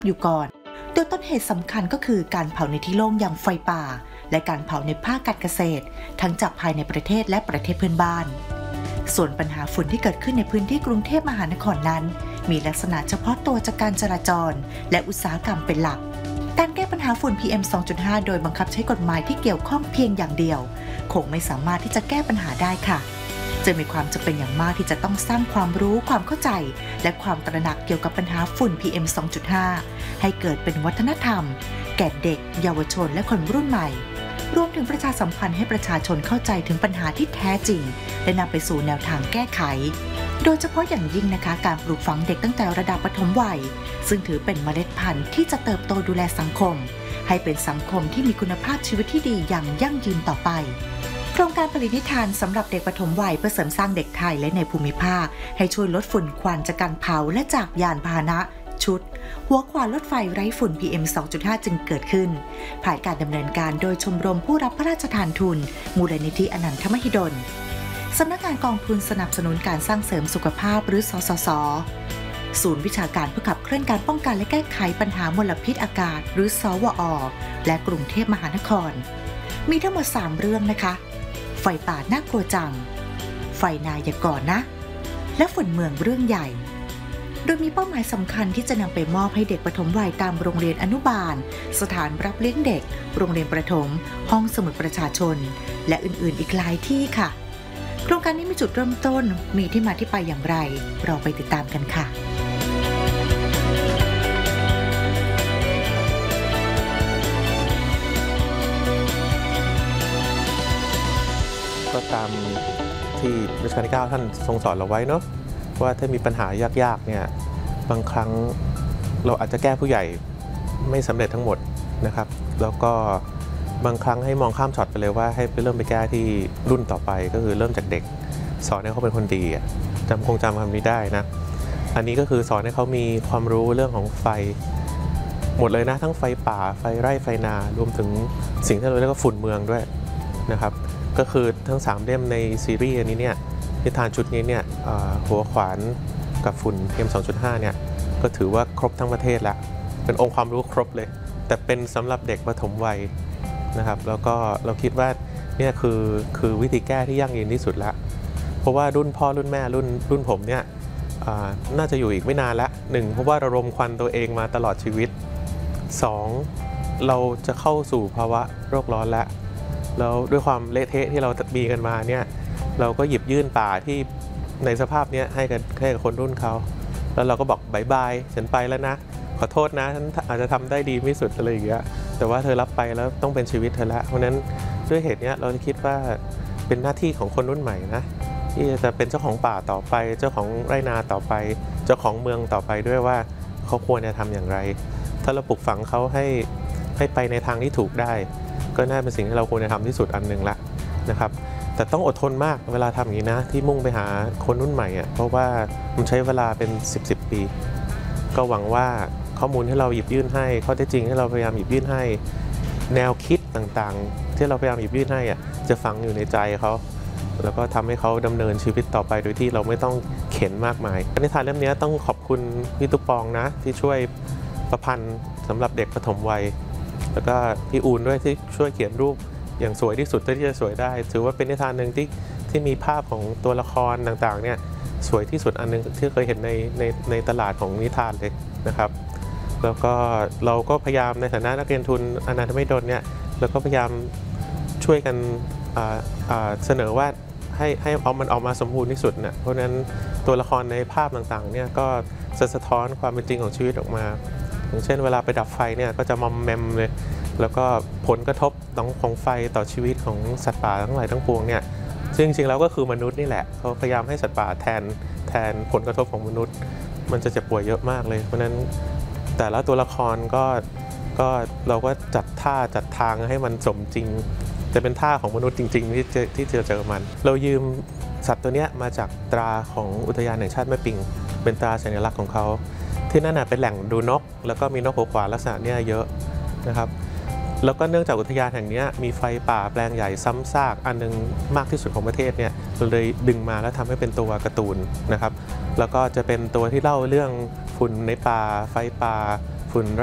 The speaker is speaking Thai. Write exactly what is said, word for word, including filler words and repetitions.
อยู่ก่อนโดยต้นเหตุสำคัญก็คือการเผาในที่โล่งอย่างไฟป่าและการเผาในภาคการเกษตรทั้งจากภายในประเทศและประเทศเพื่อนบ้านส่วนปัญหาฝุ่นที่เกิดขึ้นในพื้นที่กรุงเทพมหานครนั้นมีลักษณะเฉพาะตัวจากการจราจรและอุตสาหกรรมเป็นหลักการแก้ปัญหาฝุ่น พี เอ็ม สองจุดห้า โดยบังคับใช้กฎหมายที่เกี่ยวข้องเพียงอย่างเดียวคงไม่สามารถที่จะแก้ปัญหาได้ค่ะจึงมีความจำเป็นอย่างมากที่จะต้องสร้างความรู้ความเข้าใจและความตระหนักเกี่ยวกับปัญหาฝุ่น พี เอ็ม สองจุดห้า ให้เกิดเป็นวัฒนธรรมแก่เด็กเยาวชนและคนรุ่นใหม่รวมถึงประชาสัมพันธ์ให้ประชาชนเข้าใจถึงปัญหาที่แท้จริงและนำไปสู่แนวทางแก้ไขโดยเฉพาะอย่างยิ่งนะคะการปลูกฝังเด็กตั้งแต่ระดับปฐมวัยซึ่งถือเป็นเมล็ดพันธุ์ที่จะเติบโตดูแลสังคมให้เป็นสังคมที่มีคุณภาพชีวิตที่ดีอย่างยั่งยืนต่อไปโครงการผลิตนิทานสำหรับเด็กปฐมวัยเพื่อเสริมสร้างเด็กไทยและในภูมิภาคให้ช่วยลดฝุ่นควันจากการเผาและจากยานพาหนะชุดหัวขวานรถไฟไร้ฝุ่น พี เอ็ม สองจุดห้า จึงเกิดขึ้นผ่านการดำเนินการโดยชมรมผู้รับพระราชทานทุนมูลนิธิอนันทมหิดลสำนักงานกองทุนสนับสนุนการสร้างเสริมสุขภาพหรือสสส.ศูนย์วิชาการเพื่อขับเคลื่อนการป้องกันและแก้ไขปัญหามลพิษอากาศหรือสวอ.และกรุงเทพมหานครมีทั้งหมดสามเรื่องนะคะไฟป่าน่ากลัวจังไฟนาอย่าก่อนนะและฝุ่นเมืองเรื่องใหญ่โดยมีเป้าหมายสำคัญที่จะนำไปมอบให้เด็กปฐมวัยตามโรงเรียนอนุบาลสถานรับเลี้ยงเด็กโรงเรียนประถมห้องสมุดประชาชนและอื่นๆอีกหลายที่ค่ะโครงการนี้มีจุดเริ่มต้นมีที่มาที่ไปอย่างไรเราไปติดตามกันค่ะก็ตามที่รัชกาลที่เก้าท่านทรงสอนเราไว้เนาะว่าถ้ามีปัญหายากๆเนี่ยบางครั้งเราอาจจะแก้ผู้ใหญ่ไม่สำเร็จทั้งหมดนะครับแล้วก็บางครั้งให้มองข้ามช็อตไปเลยว่าให้ไปเริ่มไปแก้ที่รุ่นต่อไปก็คือเริ่มจากเด็กสอนให้เขาเป็นคนดีจำคงจำคำนี้ได้นะอันนี้ก็คือสอนให้เขามีความรู้เรื่องของไฟหมดเลยนะทั้งไฟป่าไฟไร่ไฟนารวมถึงสิ่งที่เราเรียกว่าฝุ่นเมืองด้วยนะครับก็คือทั้งสามเล่มในซีรีส์อันนี้เนี่ยนิทานชุดนี้เนี่ยหัวขวานกับฝุ่น พี เอ็ม สองจุดห้า เนี่ยก็ถือว่าครบทั้งประเทศแล้วเป็นองค์ความรู้ครบเลยแต่เป็นสำหรับเด็กปฐมวัยนะครับแล้วก็เราคิดว่าเนี่ยคือคือวิธีแก้ที่ยั่งยืนที่สุดแล้วเพราะว่ารุ่นพ่อรุ่นแม่รุ่นรุ่นผมเนี่ยน่าจะอยู่อีกไม่นานละหนึ่งเพราะว่าระดมควันตัวเองมาตลอดชีวิตสองเราจะเข้าสู่ภาวะโลกร้อนแล้วแล้วด้วยความเละเทะที่เรามีกันมาเนี่ยเราก็หยิบยื่นป่าที่ในสภาพนี้ให้กันให้กับคนรุ่นเขาแล้วเราก็บอกบายบายฉันไปแล้วนะขอโทษนะฉันอาจจะทำได้ดีไม่สุดอะไรอย่างเงี้ยแต่ว่าเธอรับไปแล้วต้องเป็นชีวิตเธอละเพราะนั้นด้วยเหตุนี้เราจะคิดว่าเป็นหน้าที่ของคนรุ่นใหม่นะที่จะเป็นเจ้าของป่าต่อไปเจ้าของไร่นาต่อไปเจ้าของเมืองต่อไปด้วยว่าเขาควรจะทำอย่างไรถ้าเราปลูกฝังเขาให้ให้ไปในทางที่ถูกได้ก็น่าเป็นสิ่งที่เราควรจะทำที่สุดอันหนึ่งละนะครับแต่ต้องอดทนมากเวลาทำอย่างนี้นะที่มุ่งไปหาคนรุ่นใหม่อ่ะเพราะว่ามันใช้เวลาเป็นสิบ สิบปีก็หวังว่าข้อมูลที่เราหยิบยื่นให้ข้อเท็จจริงที่เราพยายามหยิบยื่นให้แนวคิดต่างๆที่เราพยายามหยิบยื่นให้อ่ะจะฝังอยู่ในใจเขาแล้วก็ทำให้เขาดำเนินชีวิตต่อไปโดยที่เราไม่ต้องเข็นมากมายนิทานเล่มนี้ต้องขอบคุณพี่ตุ๊กปองนะที่ช่วยประพันธ์สำหรับเด็กปฐมวัยแล้วก็พี่อูนด้วยที่ช่วยเขียนรูปอย่างสวยที่สุดที่จะสวยได้ถือว่าเป็นนิทานหนึ่งที่ที่มีภาพของตัวละครต่างๆเนี่ยสวยที่สุดอันนึงที่เคยเห็นในในในตลาดของนิทานเลยนะครับแล้วก็เราก็พยายามในฐานะนักเรียนทุนอนันทมหิดลเนี่ยเราก็พยายามช่วยกันเสนอว่าให้ให้เอามันออกมาสมบูรณ์ที่สุดเนี่ยเพราะฉะนั้นตัวละครในภาพต่างๆเนี่ยก็สะท้อนความเป็นจริงของชีวิตออกมาอย่างเช่นเวลาไปดับไฟเนี่ยก็จะมอมแมมเลยแล้วก็ผลกระทบของไฟต่อชีวิตของสัตว์ป่าทั้งหลายทั้งปวงเนี่ยซึ่งจริงๆแล้วก็คือมนุษย์นี่แหละเขาพยายามให้สัตว์ป่าแทนแทนผลกระทบของมนุษย์มันจะเจ็บป่วยเยอะมากเลยเพราะฉะนั้นแต่ละตัวละครก็ก็เราก็จัดท่าจัดทางให้มันสมจริงจะเป็นท่าของมนุษย์จริงๆที่เจอที่เจอเจอมันเรายืมสัตว์ตัวนี้มาจากตราของอุทยานแห่งชาติแม่ปิงเป็นตราสัญลักษณ์ของเขาที่นั่นเป็นแหล่งดูนกแล้วก็มีนกหัวขวานลักษณะนี้เยอะนะครับแล้วก็เนื่องจากอุทยานแห่งนี้มีไฟป่าแปลงใหญ่ซ้ำซากอันนึงมากที่สุดของประเทศเนี่ยเราเลยดึงมาแล้วทำให้เป็นตัวการ์ตูนนะครับแล้วก็จะเป็นตัวที่เล่าเรื่องฝุ่นในป่าไฟป่าฝุ่น